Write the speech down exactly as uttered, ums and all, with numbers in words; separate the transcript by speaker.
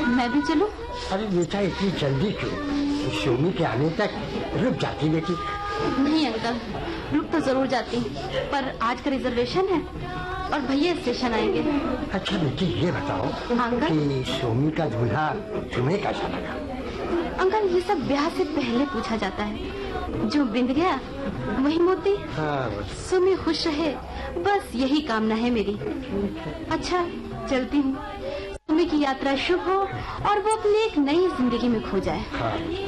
Speaker 1: मैं भी चलूं?
Speaker 2: अरे बेटा इतनी जल्दी क्यों? सोमी के आने तक रुक जाती बेटी।
Speaker 1: नहीं अंकल, रुक तो जरूर जाती, पर आज का रिजर्वेशन है और भैया स्टेशन आएंगे।
Speaker 2: अच्छा बेटी ये बताओ
Speaker 1: अंकल
Speaker 2: कि सोमी का दूल्हा तुम्हें कैसा लगा?
Speaker 1: अंकल ये सब ब्याह से पहले पूछा जाता है। जो बिंद गया वही मोती।
Speaker 2: हाँ।
Speaker 1: सोमी खुश रहे, बस यही कामना है मेरी। अच्छा चलती हूँ। सोमी की यात्रा शुभ हो और वो अपनी एक नई जिंदगी में खो जाए।
Speaker 2: हाँ।